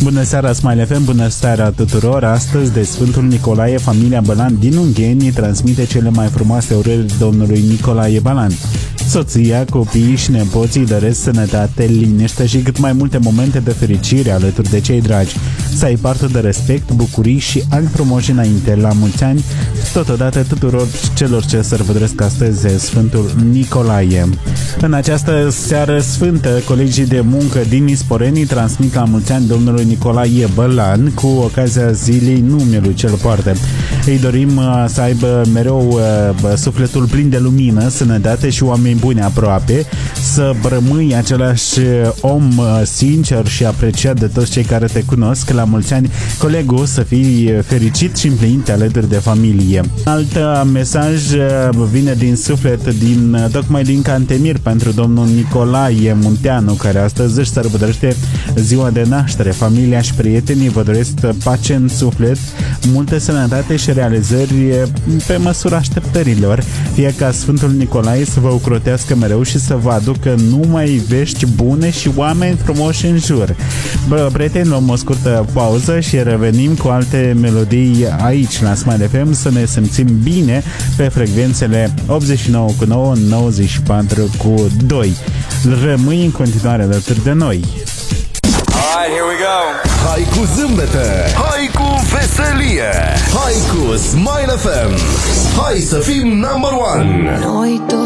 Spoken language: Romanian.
Bună seara, Smile FM, bună seara tuturor. Astăzi, de Sfântul Nicolae, familia Bălan din Ungheni transmite cele mai frumoase urări domnului Nicolae Bălan. Soția, copiii și nepoții doresc sănătate, liniște și cât mai multe momente de fericire alături de cei dragi. Să ai parte de respect, bucurii și ani frumoși înainte, la mulți ani, totodată tuturor celor ce sărbătoresc astăzi Sfântul Nicolae. În această seară sfântă, colegii de muncă din Isporeni transmit la mulți ani domnului Nicolae Bălan cu ocazia zilei numelui ce-l poartă. Îi dorim să aibă mereu sufletul plin de lumină, sănătate și oameni buni aproape, să rămâi același om sincer și apreciat de toți cei care te cunosc. La mulți ani, colegul, să fii fericit și împlinit alături de familie. Alt mesaj vine din suflet, tocmai din Cantemir, pentru domnul Nicolae Munteanu, care astăzi își sărbătorește ziua de naștere. Familia și prietenii vă doresc pace în suflet, multă sănătate și realizări pe măsura așteptărilor. Fie ca Sfântul Nicolae să vă ocrotească mereu și să vă aducă numai vești bune și oameni frumoși în jur. Prieteni, luăm o scurtă pauză și revenim cu alte melodii aici la Smile FM, să ne simțim bine pe frecvențele 89,9, 94,2. Rămâi în continuare alături de noi. Alright, here we go. Hai cu zâmbete, hai cu veselie, hai cu Smile FM. Hai să fim number one. Noi